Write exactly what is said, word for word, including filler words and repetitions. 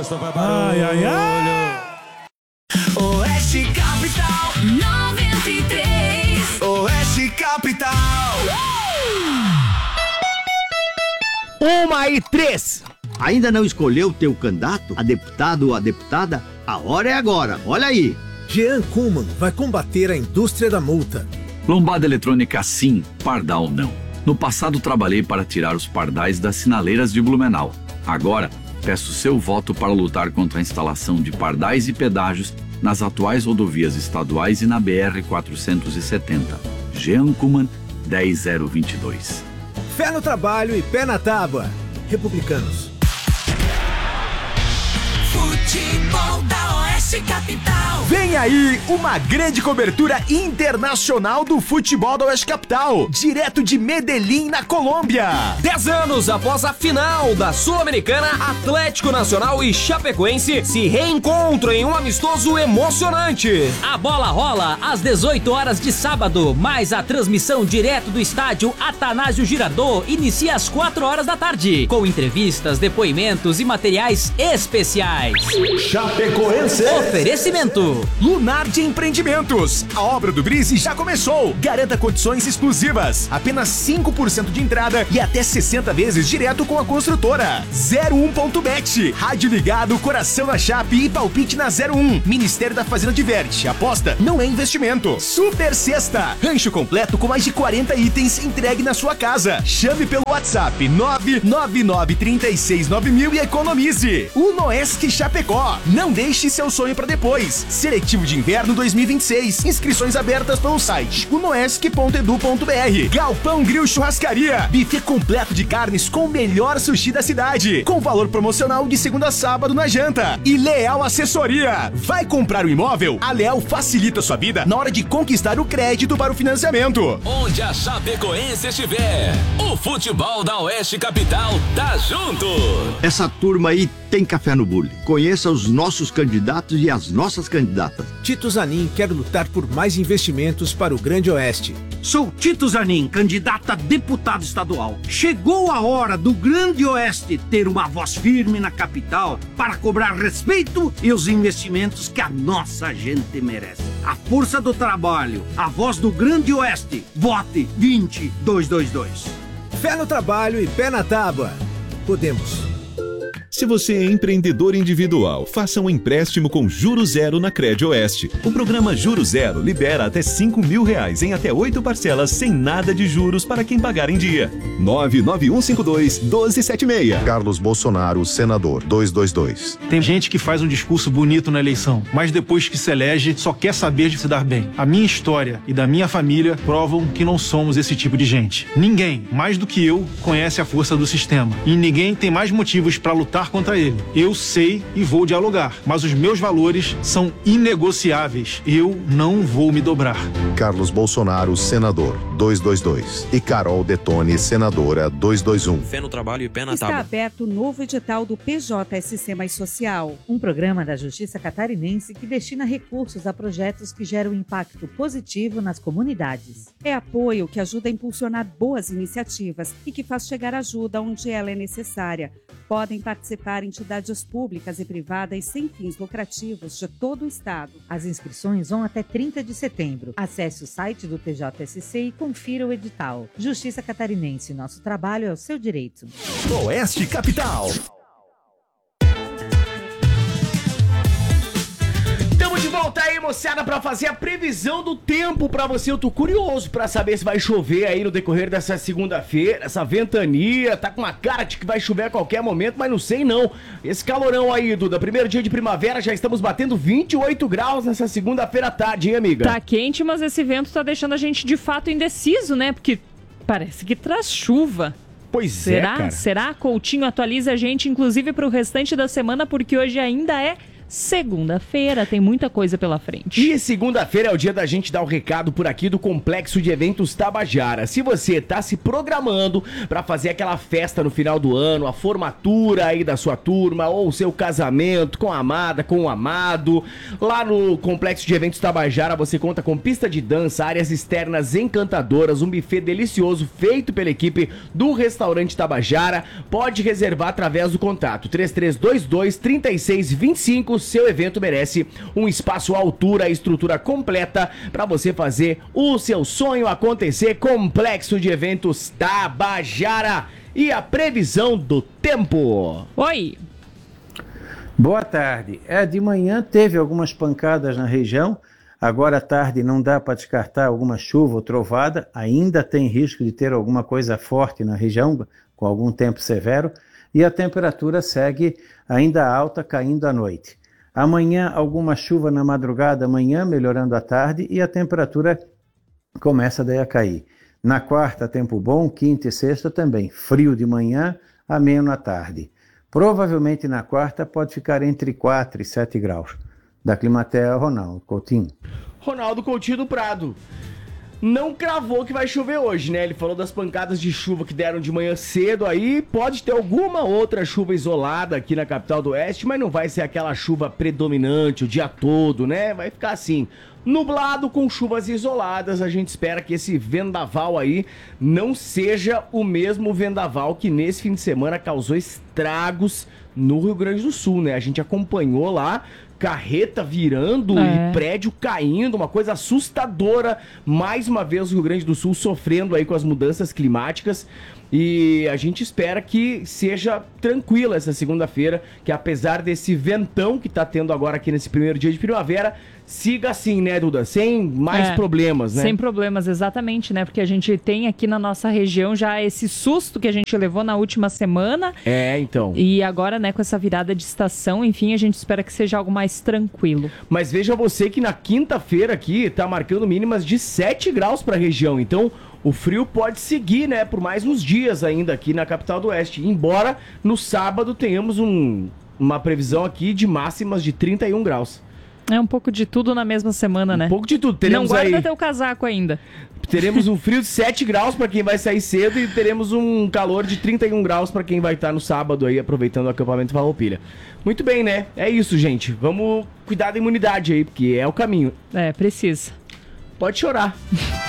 gosto, vai Ai, ai, ai. Oeste Capital noventa e três. Oeste Capital. Uma e três. Ainda não escolheu o teu candidato, a deputado ou a deputada? A hora é agora, olha aí. Jean Kuhlmann vai combater a indústria da multa. Lombada eletrônica sim, pardal não. No passado trabalhei para tirar os pardais das sinaleiras de Blumenau. Agora, peço seu voto para lutar contra a instalação de pardais e pedágios nas atuais rodovias estaduais e na B R quatrocentos e setenta. Jean Kuhlmann, dez zero vinte e dois. Fé no trabalho e pé na tábua. Republicanos. Futebol da Oeste Capital. Vem aí uma grande cobertura internacional do futebol da Oeste Capital, direto de Medellín, na Colômbia. Dez anos após a final da Sul-Americana, Atlético Nacional e Chapecoense se reencontram em um amistoso emocionante. A bola rola às dezoito horas de sábado, mas a transmissão direto do estádio Atanásio Girardot inicia às quatro horas da tarde, com entrevistas, depoimentos e materiais especiais. Chapecoense. Oferecimento Lunar de Empreendimentos. A obra do Brise já começou. Garanta condições exclusivas. Apenas cinco por cento de entrada e até sessenta vezes direto com a construtora. zero um ponto bet. Rádio ligado, coração na Chape e palpite na zero um. Ministério da Fazenda diverte. Aposta não é investimento. Super Sexta. Rancho completo com mais de quarenta itens entregue na sua casa. Chame pelo WhatsApp nove nove nove três seis nove mil e economize. O Noesc Chapecó. Não deixe seu sonho para depois. Seletivo de Inverno dois mil e vinte e seis. Inscrições abertas pelo site unoesc ponto edu ponto br. Galpão Grill Churrascaria. Buffet completo de carnes com o melhor sushi da cidade. Com valor promocional de segunda a sábado na janta. E Leal Assessoria. Vai comprar um imóvel? A Leal facilita sua vida na hora de conquistar o crédito para o financiamento. Onde a Chapecoense estiver, o futebol da Oeste Capital tá junto. Essa turma aí tem café no bule. Conheça os nossos candidatos e as nossas candidatas. Tito Zanin quer lutar por mais investimentos para o Grande Oeste. Sou Tito Zanin, candidato a deputado estadual. Chegou a hora do Grande Oeste ter uma voz firme na capital para cobrar respeito e os investimentos que a nossa gente merece. A força do trabalho, a voz do Grande Oeste. Vote vinte dois dois dois. Fé no trabalho e pé na tábua. Podemos. Se você é empreendedor individual, faça um empréstimo com Juros Zero na Crédito Oeste. O programa Juros Zero libera até cinco mil reais em até oito parcelas sem nada de juros para quem pagar em dia. nove nove um cinco dois, um dois sete seis. Carlos Bolsonaro, senador, duzentos e vinte e dois. Tem gente que faz um discurso bonito na eleição, mas depois que se elege, só quer saber de se dar bem. A minha história e da minha família provam que não somos esse tipo de gente. Ninguém, mais do que eu, conhece a força do sistema. E ninguém tem mais motivos para lutar contra ele. Eu sei e vou dialogar, mas os meus valores são inegociáveis. Eu não vou me dobrar. Carlos Bolsonaro, senador, duzentos e vinte e dois. E Carol Detone, senadora, duzentos e vinte e um. Fé no trabalho e pé na Está tábua. aberto o novo edital do P J S C Mais Social, um programa da Justiça Catarinense que destina recursos a projetos que geram impacto positivo nas comunidades. É apoio que ajuda a impulsionar boas iniciativas e que faz chegar ajuda onde ela é necessária. Podem participar entidades públicas e privadas sem fins lucrativos de todo o estado. As inscrições vão até trinta de setembro. Acesse o site do P J S C e confira o edital. Justiça Catarinense, nosso trabalho é o seu direito. Oeste Capital. Estamos de volta aí, moçada, pra fazer a previsão do tempo pra você. Eu tô curioso pra saber se vai chover aí no decorrer dessa segunda-feira. Essa ventania, tá com uma cara de que vai chover a qualquer momento, mas não sei não. Esse calorão aí, Duda, primeiro dia de primavera, já estamos batendo vinte e oito graus nessa segunda-feira à tarde, hein, amiga? Tá quente, mas esse vento tá deixando a gente de fato indeciso, né? Porque parece que traz chuva. Pois Será? é, cara. Será? Coutinho atualiza a gente, inclusive, pro restante da semana, porque hoje ainda é segunda-feira, tem muita coisa pela frente. E segunda-feira é o dia da gente dar o recado por aqui do Complexo de Eventos Tabajara. Se você tá se programando para fazer aquela festa no final do ano, a formatura aí da sua turma, ou o seu casamento com a amada, com o amado, lá no Complexo de Eventos Tabajara você conta com pista de dança, áreas externas encantadoras, um buffet delicioso feito pela equipe do Restaurante Tabajara. Pode reservar através do contato três três dois dois, três seis dois cinco. Seu evento merece um espaço à altura, estrutura completa para você fazer o seu sonho acontecer. Complexo de Eventos Tabajara. E a previsão do tempo. Oi. Boa tarde. É, de manhã teve algumas pancadas na região. Agora à tarde não dá para descartar alguma chuva ou trovada. Ainda tem risco de ter alguma coisa forte na região, com algum tempo severo. E a temperatura segue ainda alta, caindo à noite. Amanhã, alguma chuva na madrugada, amanhã, melhorando à tarde, e a temperatura começa daí a cair. Na quarta, tempo bom, quinta e sexta também. Frio de manhã, ameno à tarde. Provavelmente na quarta pode ficar entre quatro e sete graus. Da Climatea, Ronaldo Coutinho. Ronaldo Coutinho do Prado. Não cravou que vai chover hoje, né? Ele falou das pancadas de chuva que deram de manhã cedo aí. Pode ter alguma outra chuva isolada aqui na capital do Oeste, mas não vai ser aquela chuva predominante o dia todo, né? Vai ficar assim, nublado com chuvas isoladas. A gente espera que esse vendaval aí não seja o mesmo vendaval que nesse fim de semana causou estragos no Rio Grande do Sul, né? A gente acompanhou lá, carreta virando é. e prédio caindo, uma coisa assustadora. Mais uma vez o Rio Grande do Sul sofrendo aí com as mudanças climáticas. E a gente espera que seja tranquila essa segunda-feira, que apesar desse ventão que tá tendo agora aqui nesse primeiro dia de primavera, siga assim, né, Duda? Sem mais é, problemas, né? Sem problemas, exatamente, né? Porque a gente tem aqui na nossa região já esse susto que a gente levou na última semana. É, então. E agora, né, com essa virada de estação, enfim, a gente espera que seja algo mais tranquilo. Mas veja você que na quinta-feira aqui tá marcando mínimas de sete graus pra região. Então, o frio pode seguir, né, por mais uns dias ainda aqui na capital do Oeste. Embora no sábado tenhamos um, uma previsão aqui de máximas de trinta e um graus. É um pouco de tudo na mesma semana, né? Um pouco de tudo. Teremos Não guarda aí... teu casaco ainda. Teremos um frio de sete graus para quem vai sair cedo e teremos um calor de trinta e um graus para quem vai estar no sábado aí aproveitando o acampamento Farroupilha. Muito bem, né? É isso, gente. Vamos cuidar da imunidade aí, porque é o caminho. É, precisa. Pode chorar.